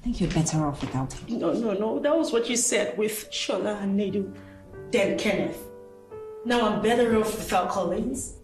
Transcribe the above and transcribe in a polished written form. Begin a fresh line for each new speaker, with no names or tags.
think you're better off without him.
No. That was what you said with Shola and Nedu, then Kenneth. Now I'm better off without Collins.